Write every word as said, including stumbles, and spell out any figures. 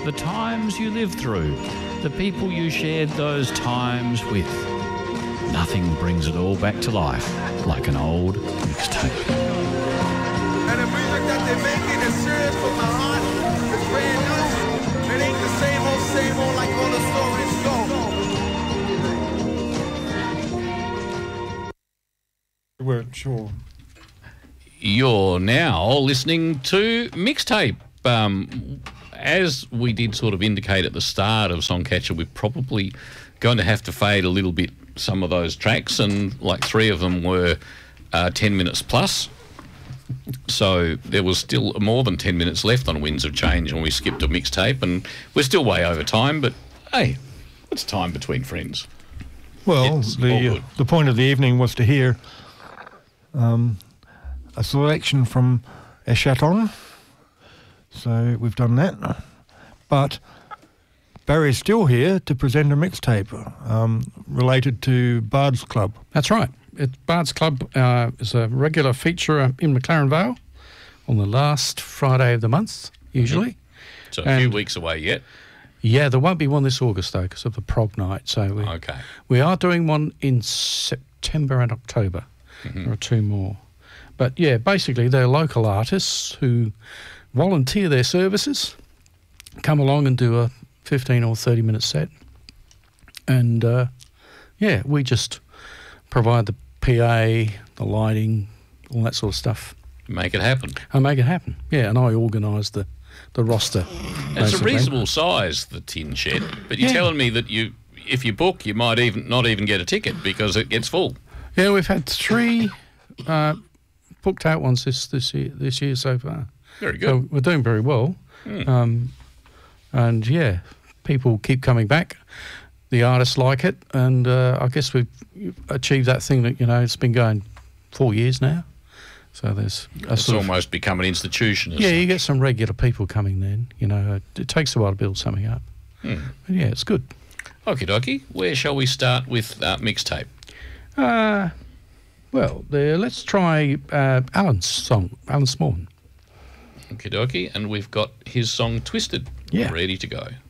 the times you lived through, the people you shared those times with. Nothing brings it all back to life like an old mixtape. And the music that they're making is serious from the heart. It's brand new. It ain't the same old, same old like all the stories go. We weren't sure. You're now listening to Mixtape. Um, as we did sort of indicate at the start of Songcatcher, we're probably going to have to fade a little bit some of those tracks, and like three of them were uh, ten minutes plus. So there was still more than ten minutes left on Winds of Change when we skipped a mixtape, and we're still way over time, but hey, it's time between friends. Well, It's all the uh, good. the point of the evening was to hear um, a selection from Eschaton. So we've done that. But Barry's still here to present a mixtape um, related to Bard's Club. That's right. It, Bard's Club uh, is a regular feature uh, in McLaren Vale on the last Friday of the month, usually. So a few And- weeks away yet. Yeah, there won't be one this August, though, because of the prog night. So we, Okay. we are doing one in September and October. Mm-hmm. There are two more. But, yeah, basically they're local artists who volunteer their services, come along and do a fifteen or thirty minute set. And, uh, yeah, we just provide the P A, the lighting, all that sort of stuff. Make it happen. I make it happen. Yeah, and I organise the, the roster. And it's a basically. reasonable size, the tin shed, but you're Yeah. telling me that you, if you book, you might even not even get a ticket because it gets full. Yeah, we've had three uh, booked out ones this this year, this year so far. Very good. So we're doing very well. Mm. Um, and yeah, people keep coming back. The artists like it, and uh, I guess we've achieved that thing that, you know, it's been going four years now. So there's a It's sort of, almost become an institution. yeah, you get some regular people coming then. You know, it, it takes a while to build something up. Hmm. But yeah, it's good. Okie dokie. Where shall we start with uh, mixtape? Uh, well, there, let's try uh, Alan's song, Alan Small. Okie dokie. And we've got his song Twisted Yeah. ready to go.